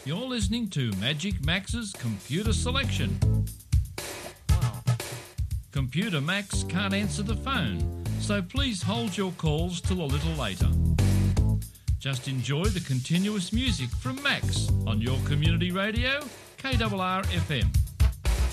You're listening to Magic Max's Computer Selection. Computer Max can't answer the phone, so please hold your calls till a little later. Just enjoy the continuous music from Max on your community radio, KRR FM.